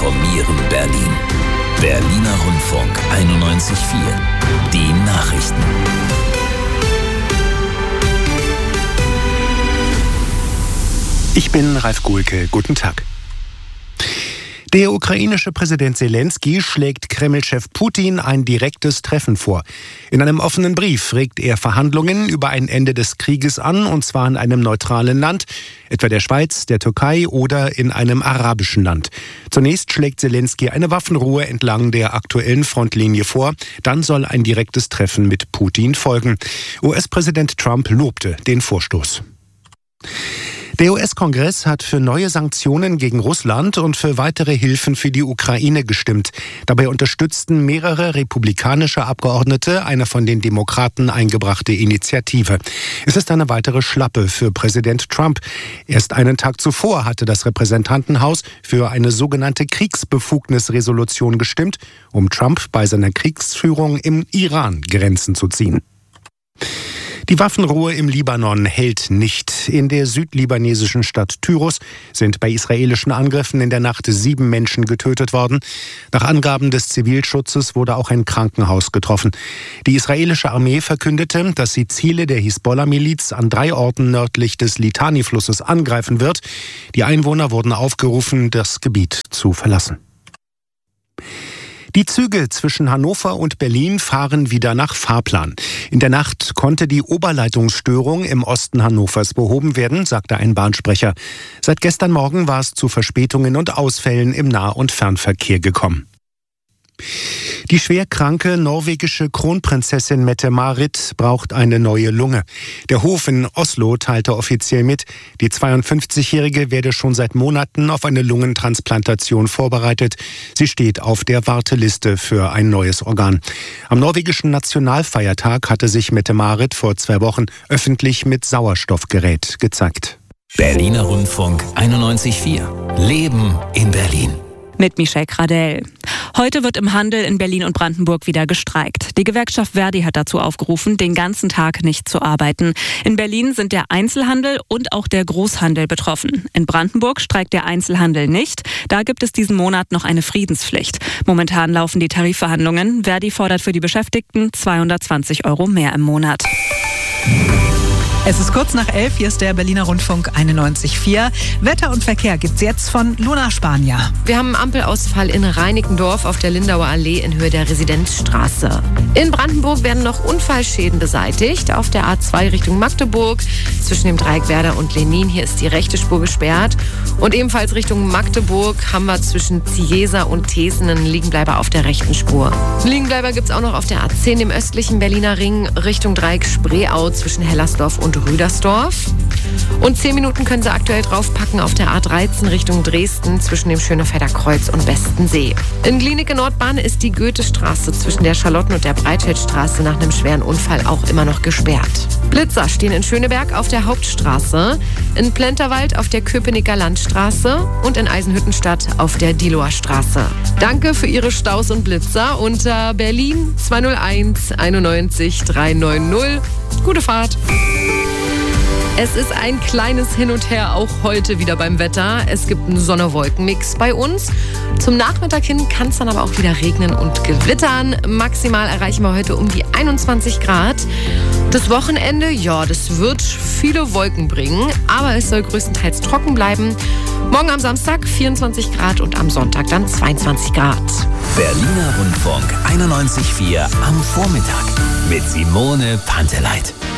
informieren Berlin. Berliner Rundfunk 91.4. Die Nachrichten. Ich bin Ralf Guhlke. Guten Tag. Der ukrainische Präsident Zelensky schlägt Kreml-Chef Putin ein direktes Treffen vor. In einem offenen Brief regt er Verhandlungen über ein Ende des Krieges an, und zwar in einem neutralen Land, etwa der Schweiz, der Türkei oder in einem arabischen Land. Zunächst schlägt Zelensky eine Waffenruhe entlang der aktuellen Frontlinie vor. Dann soll ein direktes Treffen mit Putin folgen. US-Präsident Trump lobte den Vorstoß. Der US-Kongress hat für neue Sanktionen gegen Russland und für weitere Hilfen für die Ukraine gestimmt. Dabei unterstützten mehrere republikanische Abgeordnete eine von den Demokraten eingebrachte Initiative. Es ist eine weitere Schlappe für Präsident Trump. Erst einen Tag zuvor hatte das Repräsentantenhaus für eine sogenannte Kriegsbefugnisresolution gestimmt, um Trump bei seiner Kriegsführung im Iran Grenzen zu ziehen. Die Waffenruhe im Libanon hält nicht. In der südlibanesischen Stadt Tyros sind bei israelischen Angriffen in der Nacht 7 Menschen getötet worden. Nach Angaben des Zivilschutzes wurde auch ein Krankenhaus getroffen. Die israelische Armee verkündete, dass sie Ziele der Hisbollah-Miliz an 3 Orten nördlich des Litani-Flusses angreifen wird. Die Einwohner wurden aufgerufen, das Gebiet zu verlassen. Die Züge zwischen Hannover und Berlin fahren wieder nach Fahrplan. In der Nacht konnte die Oberleitungsstörung im Osten Hannovers behoben werden, sagte ein Bahnsprecher. Seit gestern Morgen war es zu Verspätungen und Ausfällen im Nah- und Fernverkehr gekommen. Die schwerkranke norwegische Kronprinzessin Mette-Marit braucht eine neue Lunge. Der Hof in Oslo teilte offiziell mit, die 52-Jährige werde schon seit Monaten auf eine Lungentransplantation vorbereitet. Sie steht auf der Warteliste für ein neues Organ. Am norwegischen Nationalfeiertag hatte sich Mette-Marit vor 2 Wochen öffentlich mit Sauerstoffgerät gezeigt. Berliner Rundfunk 91.4. Leben in Berlin. Mit Michelle Gradell. Heute wird im Handel in Berlin und Brandenburg wieder gestreikt. Die Gewerkschaft Verdi hat dazu aufgerufen, den ganzen Tag nicht zu arbeiten. In Berlin sind der Einzelhandel und auch der Großhandel betroffen. In Brandenburg streikt der Einzelhandel nicht. Da gibt es diesen Monat noch eine Friedenspflicht. Momentan laufen die Tarifverhandlungen. Verdi fordert für die Beschäftigten 220 € mehr im Monat. Es ist kurz nach 11, hier ist der Berliner Rundfunk 91.4. Wetter und Verkehr gibt's jetzt von Luna Spanier. Wir haben einen Ampelausfall in Reinickendorf auf der Lindauer Allee in Höhe der Residenzstraße. In Brandenburg werden noch Unfallschäden beseitigt. Auf der A2 Richtung Magdeburg zwischen dem Dreieck Werder und Lenin. Hier ist die rechte Spur gesperrt. Und ebenfalls Richtung Magdeburg haben wir zwischen Ziesa und Thesen einen Liegenbleiber auf der rechten Spur. Einen Liegenbleiber gibt's auch noch auf der A10 im östlichen Berliner Ring Richtung Dreieck Spreeau zwischen Hellersdorf und Rüdersdorf. Und 10 Minuten können Sie aktuell draufpacken auf der A13 Richtung Dresden zwischen dem Schönefelder Kreuz und Westensee. In Glienicke Nordbahn ist die Goethestraße zwischen der Charlotten- und der Breitscheidstraße nach einem schweren Unfall auch immer noch gesperrt. Blitzer stehen in Schöneberg auf der Hauptstraße, in Plenterwald auf der Köpenicker Landstraße und in Eisenhüttenstadt auf der Diehloer Straße. Danke für Ihre Staus und Blitzer unter Berlin 201 91 390. Gute Fahrt! Es ist ein kleines Hin und Her auch heute wieder beim Wetter. Es gibt einen Sonne-Wolken-Mix bei uns. Zum Nachmittag hin kann es dann aber auch wieder regnen und gewittern. Maximal erreichen wir heute um die 21 Grad. Das Wochenende, ja, das wird viele Wolken bringen, aber es soll größtenteils trocken bleiben. Morgen am Samstag 24 Grad und am Sonntag dann 22 Grad. Berliner Rundfunk 91.4 am Vormittag mit Simone Panteleit.